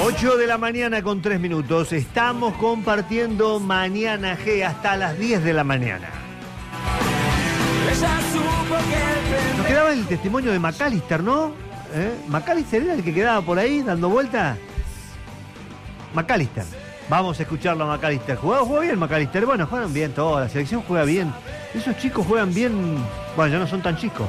8 de la mañana con 3 minutos. Estamos compartiendo Mañana G hasta las 10 de la mañana. Nos quedaba el testimonio de McAllister, ¿no? ¿McAllister era el que quedaba por ahí dando vuelta? McAllister. Vamos a escucharlo a McAllister. ¿Jugó bien McAllister? Bueno, juegan bien todos. La selección juega bien. Esos chicos juegan bien. Bueno, ya no son tan chicos.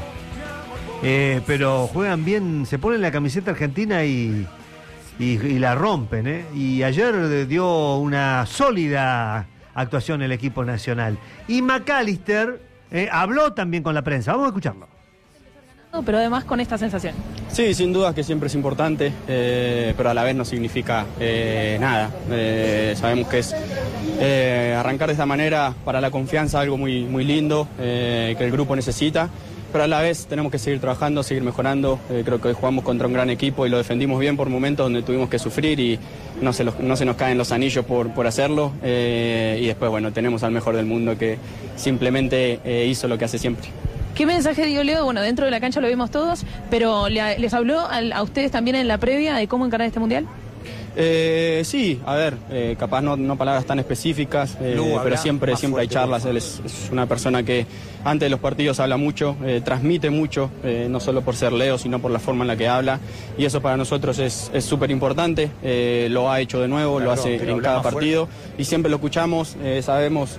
Pero juegan bien. Se ponen la camiseta argentina y la rompen, ¿eh? Y ayer dio una sólida actuación el equipo nacional. Y McAllister habló también con la prensa. Vamos a escucharlo. Pero además con esta sensación. Sí, sin duda que siempre es importante, pero a la vez no significa nada. Sabemos que es arrancar de esta manera para la confianza, algo muy, muy lindo que el grupo necesita. Pero a la vez tenemos que seguir trabajando, seguir mejorando. Creo que hoy jugamos contra un gran equipo y lo defendimos bien por momentos donde tuvimos que sufrir y no se nos caen los anillos por hacerlo. Y después, bueno, tenemos al mejor del mundo que simplemente hizo lo que hace siempre. ¿Qué mensaje dio Leo? Bueno, dentro de la cancha lo vimos todos, pero ¿les habló a ustedes también en la previa de cómo encarar este mundial? Sí, a ver, capaz no palabras tan específicas, pero siempre hay charlas. Él es una persona que antes de los partidos habla mucho, transmite mucho, no solo por ser Leo, sino por la forma en la que habla, y eso para nosotros es súper importante. Lo ha hecho de nuevo, claro, lo hace en cada partido, y siempre lo escuchamos, sabemos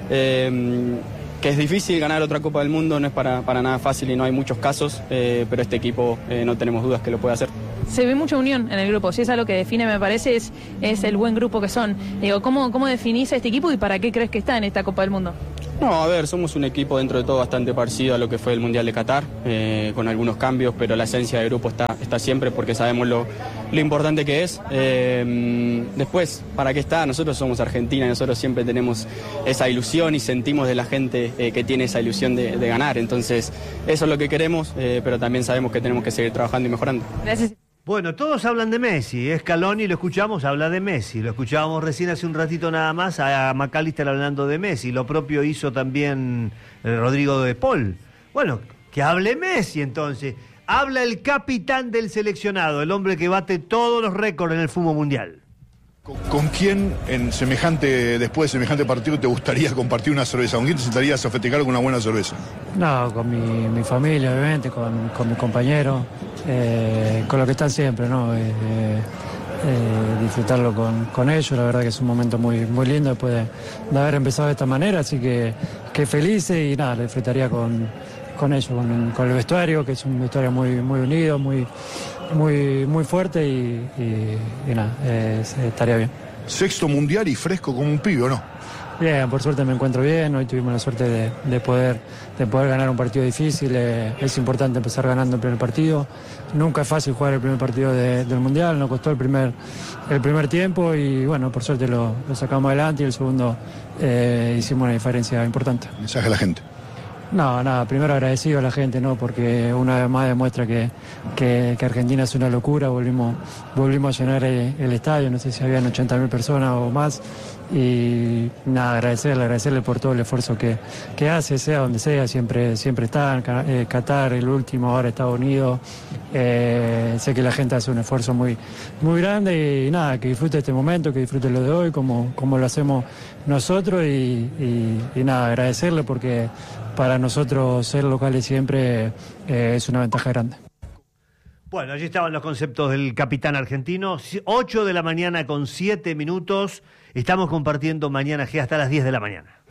que es difícil ganar otra Copa del Mundo, no es para nada fácil y no hay muchos casos, pero este equipo no tenemos dudas que lo puede hacer. Se ve mucha unión en el grupo, si es algo que define, me parece, es el buen grupo que son. Digo, ¿cómo definís a este equipo y para qué crees que está en esta Copa del Mundo? No, a ver, somos un equipo dentro de todo bastante parecido a lo que fue el Mundial de Qatar, con algunos cambios, pero la esencia del grupo está siempre porque sabemos lo importante que es. Después, ¿para qué está? Nosotros somos Argentina, nosotros siempre tenemos esa ilusión y sentimos de la gente que tiene esa ilusión de ganar. Entonces, eso es lo que queremos, pero también sabemos que tenemos que seguir trabajando y mejorando. Gracias. Bueno, todos hablan de Messi. Scaloni, lo escuchamos, habla de Messi. Lo escuchábamos recién hace un ratito nada más a McAllister hablando de Messi. Lo propio hizo también Rodrigo de Paul. Bueno, que hable Messi entonces. Habla el capitán del seleccionado, el hombre que bate todos los récords en el fútbol mundial. ¿Con quién después de semejante partido te gustaría compartir una cerveza? ¿Con quién te sentarías a festejar con una buena cerveza? No, con mi familia, obviamente, con mis compañeros, con lo que están siempre, ¿no? Disfrutarlo con ellos, la verdad que es un momento muy, muy lindo después de haber empezado de esta manera, así que felices y nada, lo disfrutaría con ellos, con el vestuario, que es un vestuario muy, muy unido, muy fuerte y nada, estaría bien. Sexto mundial y fresco como un pibe, ¿o no? Bien, por suerte me encuentro bien, hoy tuvimos la suerte de poder ganar un partido difícil, es importante empezar ganando el primer partido, nunca es fácil jugar el primer partido del mundial, nos costó el primer tiempo y bueno, por suerte lo sacamos adelante y el segundo hicimos una diferencia importante. Mensaje a la gente. No, nada, primero agradecido a la gente, ¿no? Porque una vez más demuestra que Argentina es una locura, volvimos a llenar el estadio, no sé si habían 80.000 personas o más, y nada, agradecerle por todo el esfuerzo que hace, sea donde sea, siempre está, Qatar, el último, ahora Estados Unidos, sé que la gente hace un esfuerzo muy, muy grande y nada, que disfrute este momento, que disfrute lo de hoy, como lo hacemos nosotros y nada, agradecerle porque para nosotros ser locales siempre es una ventaja grande. Bueno, allí estaban los conceptos del capitán argentino. 8 de la mañana con 7 minutos. Estamos compartiendo Mañana G hasta las 10 de la mañana.